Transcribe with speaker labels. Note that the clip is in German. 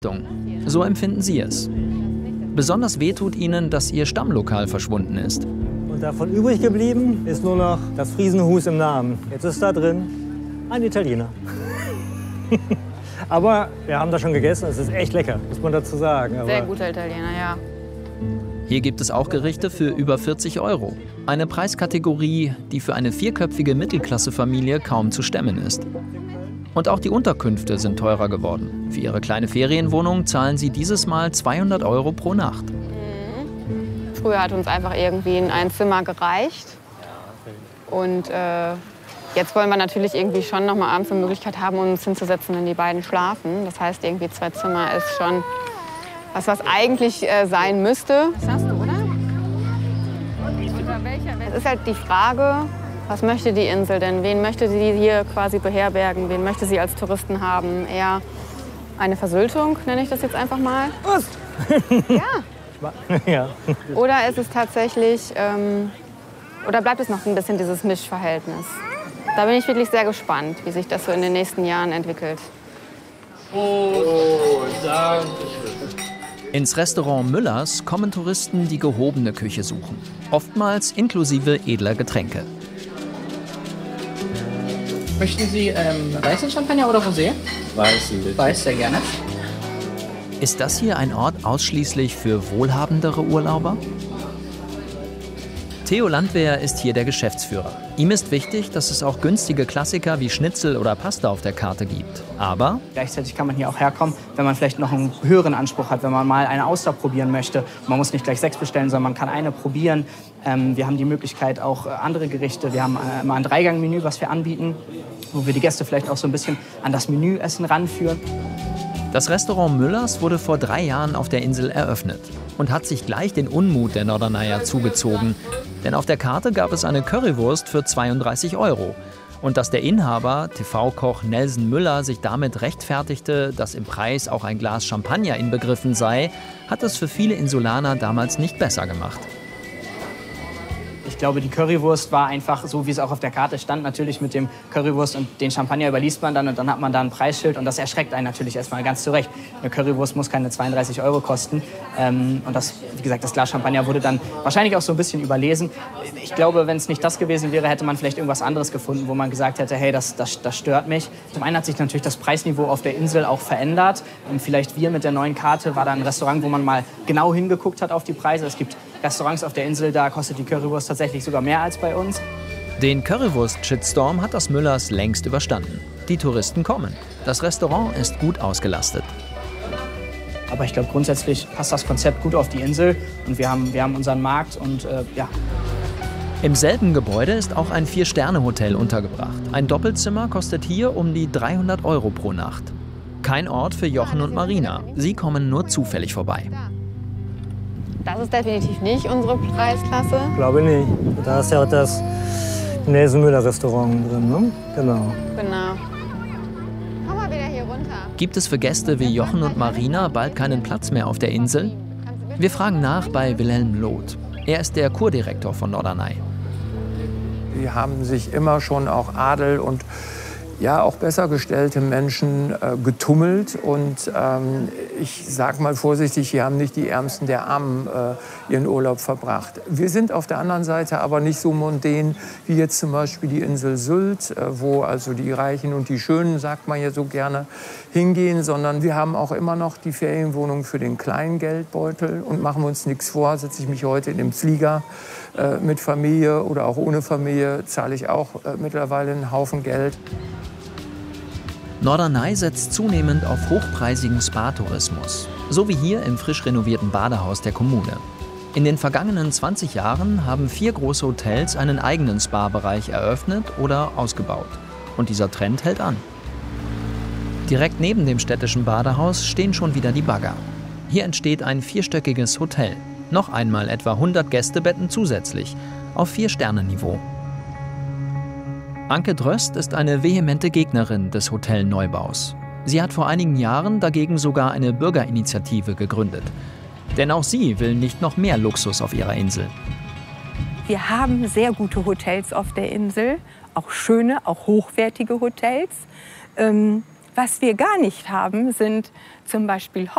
Speaker 1: So empfinden sie es. Besonders weh tut ihnen, dass ihr Stammlokal verschwunden ist.
Speaker 2: Und davon übrig geblieben ist nur noch das Friesenhus im Namen. Jetzt ist da drin ein Italiener. Aber wir haben da schon gegessen, es ist echt lecker, muss man dazu sagen. Aber
Speaker 3: sehr guter Italiener, ja.
Speaker 1: Hier gibt es auch Gerichte für über 40 €. Eine Preiskategorie, die für eine vierköpfige Mittelklassefamilie kaum zu stemmen ist. Und auch die Unterkünfte sind teurer geworden. Für ihre kleine Ferienwohnung zahlen sie dieses Mal 200 € pro Nacht.
Speaker 3: Früher hat uns einfach irgendwie ein Zimmer gereicht. Und jetzt wollen wir natürlich irgendwie schon noch mal abends eine Möglichkeit haben, uns hinzusetzen, wenn die beiden schlafen. Das heißt, irgendwie 2 Zimmer ist schon was eigentlich sein müsste. Das hast du, oder? Es ist halt die Frage, was möchte die Insel denn? Wen möchte sie hier quasi beherbergen? Wen möchte sie als Touristen haben? Eher eine Versültung, nenne ich das jetzt einfach mal.
Speaker 2: Was?
Speaker 3: Ja.
Speaker 2: Ja.
Speaker 3: Oder ist es tatsächlich, oder bleibt es noch ein bisschen dieses Mischverhältnis? Da bin ich wirklich sehr gespannt, wie sich das so in den nächsten Jahren entwickelt.
Speaker 4: Oh, danke schön.
Speaker 1: Ins Restaurant Müllers kommen Touristen, die gehobene Küche suchen. Oftmals inklusive edler Getränke.
Speaker 4: Möchten Sie weißen Champagner oder Rosé?
Speaker 5: Weißen, bitte.
Speaker 4: Weiß, sehr gerne.
Speaker 1: Ist das hier ein Ort ausschließlich für wohlhabendere Urlauber? Theo Landwehr ist hier der Geschäftsführer. Ihm ist wichtig, dass es auch günstige Klassiker wie Schnitzel oder Pasta auf der Karte gibt. Aber
Speaker 4: Gleichzeitig kann man hier auch herkommen, wenn man vielleicht noch einen höheren Anspruch hat, wenn man mal eine Auster probieren möchte. Man muss nicht gleich 6 bestellen, sondern man kann eine probieren. Wir haben die Möglichkeit, auch andere Gerichte. Wir haben immer ein 3-Gang-Menü, was wir anbieten, wo wir die Gäste vielleicht auch so ein bisschen an das Menüessen ranführen.
Speaker 1: das Restaurant Müllers wurde vor 3 Jahren auf der Insel eröffnet und hat sich gleich den Unmut der Norderneier zugezogen. Denn auf der Karte gab es eine Currywurst für 32 €. Und dass der Inhaber, TV-Koch Nelson Müller, sich damit rechtfertigte, dass im Preis auch ein Glas Champagner inbegriffen sei, hat es für viele Insulaner damals nicht besser gemacht.
Speaker 4: Ich glaube, die Currywurst war einfach so, wie es auch auf der Karte stand. Natürlich mit dem Currywurst und den Champagner überliest man dann und dann hat man da ein Preisschild und das erschreckt einen natürlich erstmal ganz zurecht. Eine Currywurst muss keine 32 € kosten und das, wie gesagt, das Glas Champagner wurde dann wahrscheinlich auch so ein bisschen überlesen. Ich glaube, wenn es nicht das gewesen wäre, hätte man vielleicht irgendwas anderes gefunden, wo man gesagt hätte, hey, das stört mich. Zum einen hat sich natürlich das Preisniveau auf der Insel auch verändert. Und vielleicht wir mit der neuen Karte war da ein Restaurant, wo man mal genau hingeguckt hat auf die Preise. Es gibt Restaurants auf der Insel, da kostet die Currywurst tatsächlich sogar mehr als bei uns.
Speaker 1: Den Currywurst-Shitstorm hat das Müllers längst überstanden. Die Touristen kommen. Das Restaurant ist gut ausgelastet.
Speaker 4: Aber ich glaube, grundsätzlich passt das Konzept gut auf die Insel. Und wir haben unseren Markt und ja.
Speaker 1: Im selben Gebäude ist auch ein 4-Sterne-Hotel untergebracht. Ein Doppelzimmer kostet hier um die 300 € pro Nacht. Kein Ort für Jochen und Marina. Sie kommen nur zufällig vorbei.
Speaker 3: Das ist definitiv nicht unsere Preisklasse.
Speaker 2: Ich glaube nicht. Da ist ja auch das Nelson Müller Restaurant drin, ne? Genau.
Speaker 3: Genau. Komm mal wieder hier runter.
Speaker 1: Gibt es für Gäste wie Jochen und Marina bald keinen Platz mehr auf der Insel? Wir fragen nach bei Wilhelm Loth. Er ist der Kurdirektor von Norderney.
Speaker 6: Die haben sich immer schon auch Adel und ja, auch besser gestellte Menschen getummelt. Und ich sage mal vorsichtig, hier haben nicht die Ärmsten der Armen ihren Urlaub verbracht. Wir sind auf der anderen Seite aber nicht so mondän wie jetzt zum Beispiel die Insel Sylt, wo also die Reichen und die Schönen, sagt man ja so gerne, hingehen, sondern wir haben auch immer noch die Ferienwohnung für den kleinen Geldbeutel. Und machen wir uns nichts vor, setze ich mich heute in den Flieger mit Familie oder auch ohne Familie, zahle ich auch mittlerweile einen Haufen Geld.
Speaker 1: Norderney setzt zunehmend auf hochpreisigen Spa-Tourismus, so wie hier im frisch renovierten Badehaus der Kommune. In den vergangenen 20 Jahren haben 4 große Hotels einen eigenen Spa-Bereich eröffnet oder ausgebaut. Und dieser Trend hält an. Direkt neben dem städtischen Badehaus stehen schon wieder die Bagger. Hier entsteht ein 4-stöckiges Hotel. Noch einmal etwa 100 Gästebetten zusätzlich, auf 4-Sterne-Niveau. Anke Dröst ist eine vehemente Gegnerin des Hotelneubaus. Sie hat vor einigen Jahren dagegen sogar eine Bürgerinitiative gegründet. Denn auch sie will nicht noch mehr Luxus auf ihrer Insel.
Speaker 7: Wir haben sehr gute Hotels auf der Insel, auch schöne, auch hochwertige Hotels. Was wir gar nicht haben, sind zum Beispiel